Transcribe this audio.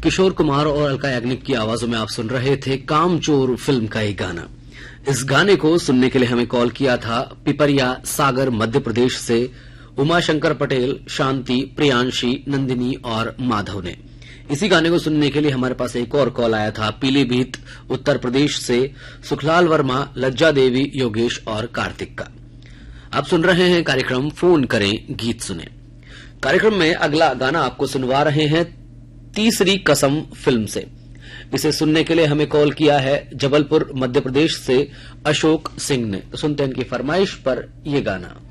किशोर कुमार और अलका याग्निक की आवाजों में आप सुन रहे थे कामचोर फिल्म का एक गाना। इस गाने को सुनने के लिए हमें कॉल किया था पिपरिया सागर मध्य प्रदेश से उमाशंकर पटेल, शांति, प्रियांशी, नंदिनी और माधव ने। इसी गाने को सुनने के लिए हमारे पास एक और कॉल आया था पीलीभीत उत्तर प्रदेश से सुखलाल वर्मा, लज्जा देवी, योगेश और कार्तिक का। आप सुन रहे हैं कार्यक्रम फोन करें गीत सुने। कार्यक्रम में अगला गाना आपको सुनवा रहे हैं तीसरी कसम फिल्म से। इसे सुनने के लिए हमें कॉल किया है जबलपुर मध्य प्रदेश से अशोक सिंह ने। तो सुनते हैं इनकी फरमाइश पर ये गाना।